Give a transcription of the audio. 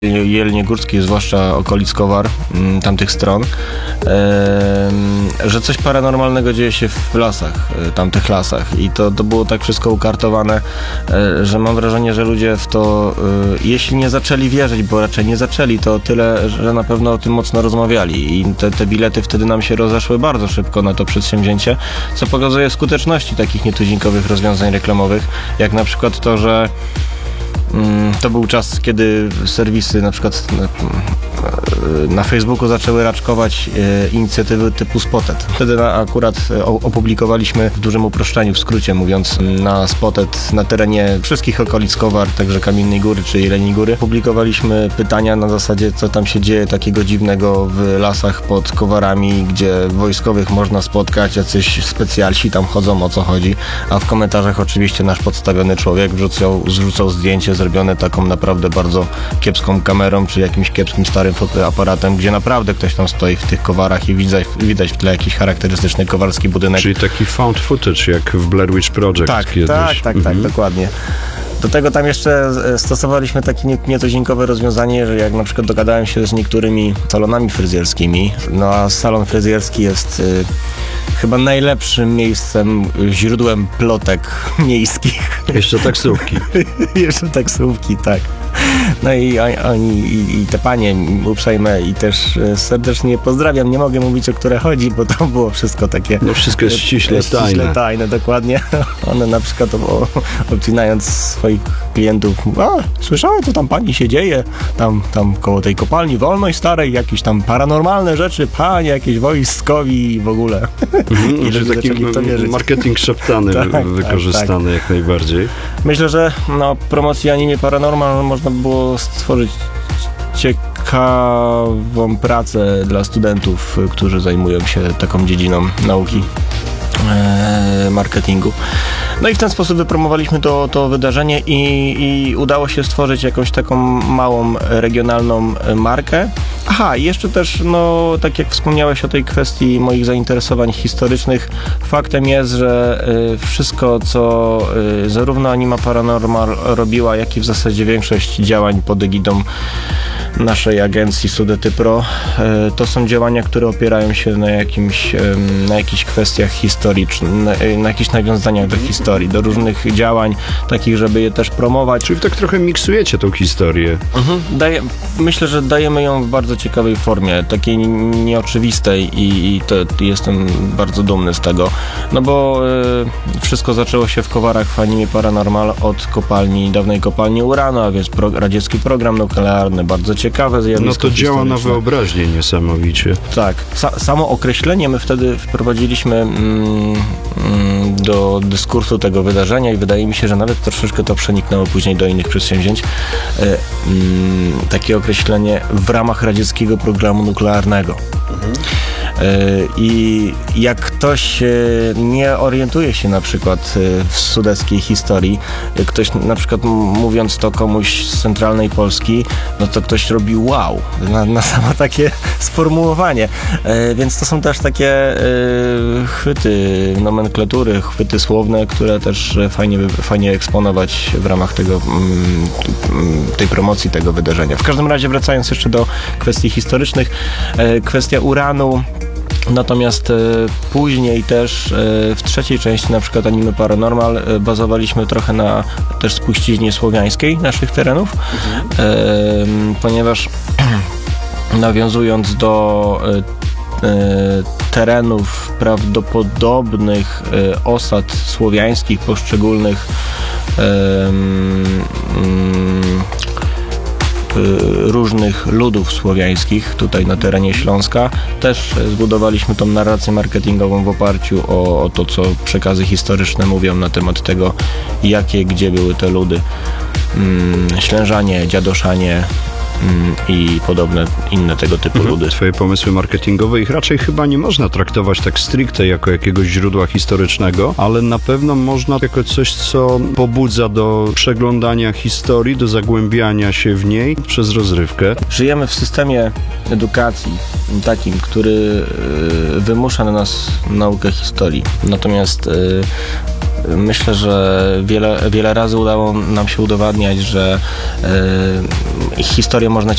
Jelenie Górskie, zwłaszcza okolic Kowar, tamtych stron, że coś paranormalnego dzieje się w lasach, tamtych lasach i to było tak wszystko ukartowane, że mam wrażenie, że ludzie w to, jeśli nie zaczęli wierzyć, bo raczej nie zaczęli, to tyle, że na pewno o tym mocno rozmawiali i te bilety wtedy nam się rozeszły bardzo szybko na to przedsięwzięcie, co pokazuje skuteczności takich nietuzinkowych rozwiązań reklamowych, jak na przykład to, że to był czas, kiedy serwisy na przykład na Facebooku zaczęły raczkować inicjatywy typu Spotted. Wtedy akurat opublikowaliśmy w dużym uproszczeniu, w skrócie mówiąc, na Spotted na terenie wszystkich okolic Kowar, także Kamiennej Góry czy Jeleniej Góry. Publikowaliśmy pytania na zasadzie, co tam się dzieje takiego dziwnego w lasach pod Kowarami, gdzie wojskowych można spotkać, jacyś specjalsi tam chodzą, o co chodzi, a w komentarzach oczywiście nasz podstawiony człowiek zrzucał zdjęcie zrobione taką naprawdę bardzo kiepską kamerą, czy jakimś kiepskim starym fotoaparatem, gdzie naprawdę ktoś tam stoi w tych Kowarach i widać w tle jakiś charakterystyczny kowarski budynek. Czyli taki found footage, jak w Blair Witch Project kiedyś. Tak, dokładnie. Do tego tam jeszcze stosowaliśmy takie nietuzinkowe rozwiązanie, że jak na przykład dogadałem się z niektórymi salonami fryzjerskimi, no a salon fryzjerski jest chyba najlepszym miejscem, źródłem plotek miejskich. Jeszcze taksówki. Jeszcze taksówki, tak. No i oni, i te panie uprzejme i też serdecznie pozdrawiam. Nie mogę mówić, o które chodzi, bo to było wszystko takie... No wszystko jest ściśle tajne, dokładnie. One na przykład obcinając swoich klientów, słyszałem, co tam pani się dzieje, tam koło tej kopalni wolnej starej, jakieś tam paranormalne rzeczy, panie, jakieś wojskowi i w ogóle. Czyli taki marketing szeptany wykorzystany jak najbardziej. Myślę, że promocji Anime Paranormal można było stworzyć ciekawą pracę dla studentów, którzy zajmują się taką dziedziną nauki marketingu. No i w ten sposób wypromowaliśmy to wydarzenie i udało się stworzyć jakąś taką małą, regionalną markę. Aha, i jeszcze też, tak jak wspomniałeś o tej kwestii moich zainteresowań historycznych, faktem jest, że wszystko, co zarówno Anima Paranormal robiła, jak i w zasadzie większość działań pod egidą naszej agencji Sudety Pro, to są działania, które opierają się na jakichś kwestiach historycznych, na jakichś nawiązaniach do historii, do różnych działań, takich, żeby je też promować. Czyli tak trochę miksujecie tą historię. Myślę, że dajemy ją w bardzo ciekawej formie, takiej nieoczywistej i jestem bardzo dumny z tego, bo wszystko zaczęło się w Kowarach w Animie Paranormal od dawnej kopalni uranu, a więc radziecki program nuklearny, bardzo ciekawe zjawisko. No to działa na wyobraźnię niesamowicie. Tak. Samo określenie my wtedy wprowadziliśmy do dyskursu tego wydarzenia i wydaje mi się, że nawet troszeczkę to przeniknęło później do innych przedsięwzięć. Takie określenie w ramach radzieckiego programu nuklearnego. I jak ktoś nie orientuje się na przykład w sudeckiej historii, ktoś na przykład mówiąc to komuś z centralnej Polski, no to ktoś robi wow na samo takie sformułowanie. Więc to są też takie chwyty nomenklatury, chwyty słowne, które też fajnie eksponować w ramach tej promocji tego wydarzenia. W każdym razie wracając jeszcze do kwestii historycznych, kwestia uranu. Natomiast później też w trzeciej części na przykład Anime Paranormal bazowaliśmy trochę na też spuściźnie słowiańskiej naszych terenów, ponieważ nawiązując do terenów prawdopodobnych osad słowiańskich poszczególnych różnych ludów słowiańskich tutaj na terenie Śląska. Też zbudowaliśmy tą narrację marketingową w oparciu o to, co przekazy historyczne mówią na temat tego, gdzie były te ludy. Ślężanie, Dziadoszanie i podobne inne tego typu ludy. Twoje pomysły marketingowe, ich raczej chyba nie można traktować tak stricte jako jakiegoś źródła historycznego, ale na pewno można jako coś, co pobudza do przeglądania historii, do zagłębiania się w niej przez rozrywkę. Żyjemy w systemie edukacji takim, który wymusza na nas naukę historii. Natomiast myślę, że wiele razy udało nam się udowadniać, że historię można